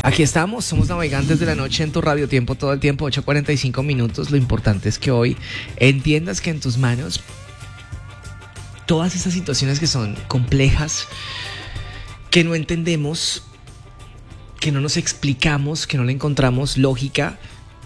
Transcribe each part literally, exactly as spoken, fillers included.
Aquí estamos, somos Navegantes de la Noche en tu Radio Tiempo todo el tiempo, ocho cuarenta y cinco minutos. Lo importante es que hoy entiendas que en tus manos todas esas situaciones que son complejas, que no entendemos, que no nos explicamos, que no le encontramos lógica,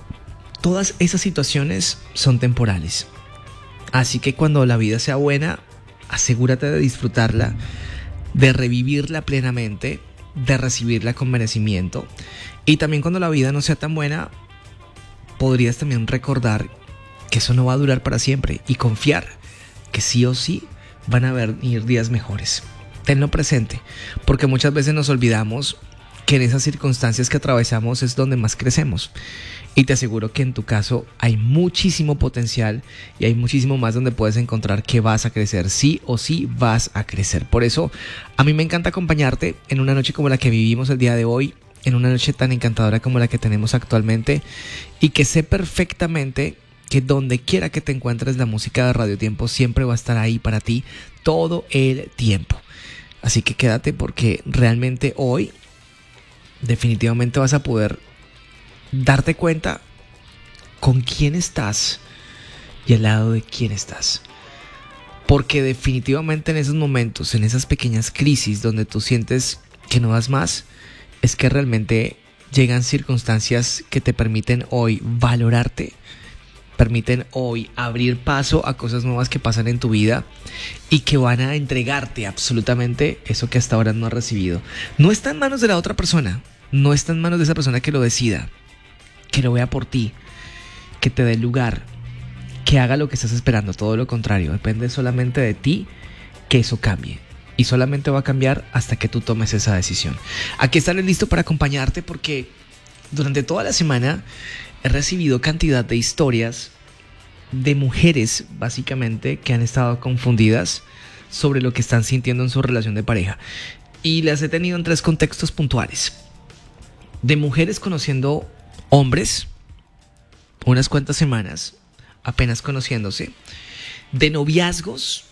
todas esas situaciones son temporales. Así que cuando la vida sea buena, asegúrate de disfrutarla, de revivirla plenamente, de recibirla con merecimiento. Y también cuando la vida no sea tan buena, podrías también recordar que eso no va a durar para siempre y confiar que sí o sí van a venir días mejores. Tenlo presente, porque muchas veces nos olvidamos que en esas circunstancias que atravesamos es donde más crecemos. Y te aseguro que en tu caso hay muchísimo potencial y hay muchísimo más donde puedes encontrar que vas a crecer. Sí o sí vas a crecer. Por eso a mí me encanta acompañarte en una noche como la que vivimos el día de hoy, en una noche tan encantadora como la que tenemos actualmente, y que sé perfectamente que donde quiera que te encuentres, la música de Radio Tiempo siempre va a estar ahí para ti todo el tiempo. Así que quédate, porque realmente hoy definitivamente vas a poder darte cuenta con quién estás y al lado de quién estás. Porque definitivamente en esos momentos, en esas pequeñas crisis donde tú sientes que no das más, es que realmente llegan circunstancias que te permiten hoy valorarte, permiten hoy abrir paso a cosas nuevas que pasan en tu vida y que van a entregarte absolutamente eso que hasta ahora no has recibido. No está en manos de la otra persona, no está en manos de esa persona que lo decida, que lo vea por ti, que te dé lugar, que haga lo que estás esperando. Todo lo contrario, depende solamente de ti que eso cambie. Y solamente va a cambiar hasta que tú tomes esa decisión. Aquí estaré listo para acompañarte, porque durante toda la semana he recibido cantidad de historias de mujeres, básicamente, que han estado confundidas sobre lo que están sintiendo en su relación de pareja. Y las he tenido en tres contextos puntuales. De mujeres conociendo hombres unas cuantas semanas, apenas conociéndose. De noviazgos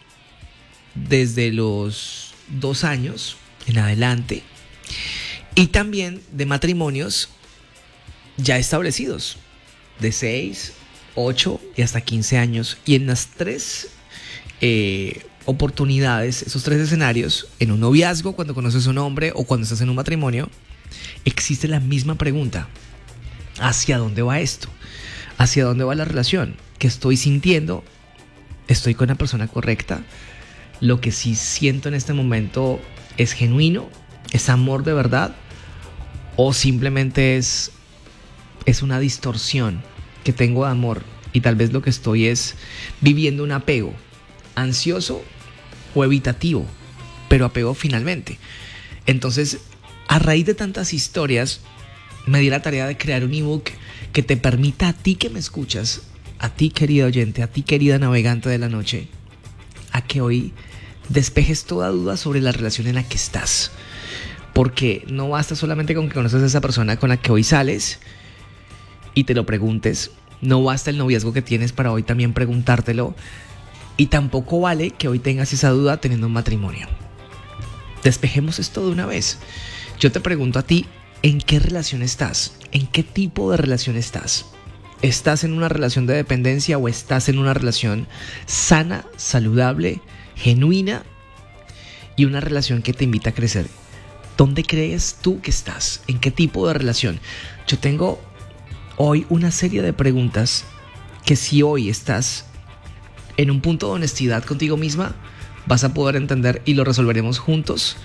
desde los dos años en adelante. Y también de matrimonios ya establecidos, de seis, ocho y hasta quince años. Y en las tres eh, oportunidades, esos tres escenarios, en un noviazgo, cuando conoces a un hombre, o cuando estás en un matrimonio, existe la misma pregunta: ¿hacia dónde va esto? ¿Hacia dónde va la relación? ¿Qué estoy sintiendo? ¿Estoy con la persona correcta? ¿Lo que sí siento en este momento es genuino? ¿Es amor de verdad? ¿O simplemente es, es una distorsión que tengo de amor? Y tal vez lo que estoy es viviendo un apego ansioso o evitativo, pero apego finalmente. Entonces, a raíz de tantas historias, me di la tarea de crear un ebook que te permita a ti que me escuchas, a ti querido oyente, a ti querida navegante de la noche, a que hoy despejes toda duda sobre la relación en la que estás. Porque no basta solamente con que conoces a esa persona con la que hoy sales y te lo preguntes. No basta el noviazgo que tienes para hoy también preguntártelo. Y tampoco vale que hoy tengas esa duda teniendo un matrimonio. Despejemos esto de una vez. Yo te pregunto a ti, ¿en qué relación estás? ¿En qué tipo de relación estás? ¿Estás en una relación de dependencia o estás en una relación sana, saludable, genuina y una relación que te invita a crecer? ¿Dónde crees tú que estás? ¿En qué tipo de relación? Yo tengo hoy una serie de preguntas que, si hoy estás en un punto de honestidad contigo misma, vas a poder entender, y lo resolveremos juntos,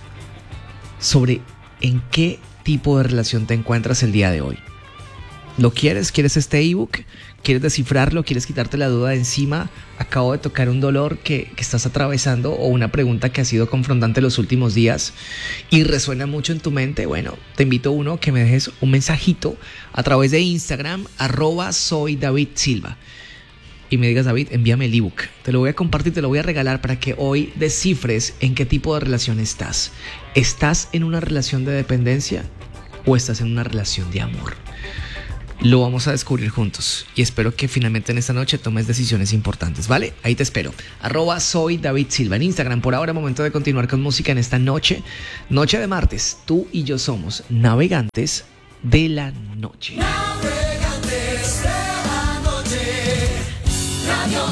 sobre en qué tipo de relación te encuentras el día de hoy. ¿Lo quieres? ¿Quieres este ebook? ¿Quieres descifrarlo? ¿Quieres quitarte la duda de encima? Acabo de tocar un dolor que, que estás atravesando, o una pregunta que ha sido confrontante los últimos días y resuena mucho en tu mente. Bueno, te invito, uno, que me dejes un mensajito a través de Instagram, arroba soy David Silva, y me digas: David, envíame el ebook. Te lo voy a compartir, te lo voy a regalar para que hoy descifres en qué tipo de relación estás. ¿Estás en una relación de dependencia o estás en una relación de amor? lo vamos a descubrir juntos. Y espero que finalmente en esta noche tomes decisiones importantes, ¿vale? Ahí te espero. Arroba soy David Silva en Instagram. Por ahora, momento de continuar con música en esta noche. Noche de martes. Tú y yo somos navegantes de la noche. Navegantes de la noche. Radio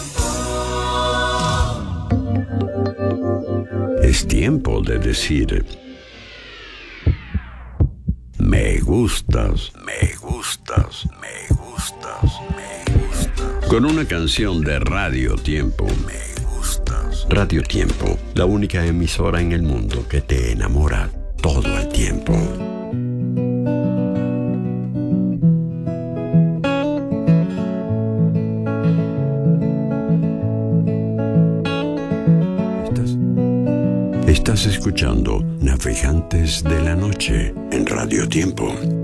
Tiempo. Es tiempo de decir: me gustas, me gustas, me gustas, me gustas. Con una canción de Radio Tiempo. Me gustas. Radio Tiempo, la única emisora en el mundo que te enamora todo el tiempo. Estás escuchando Navegantes de la Noche en Radio Tiempo.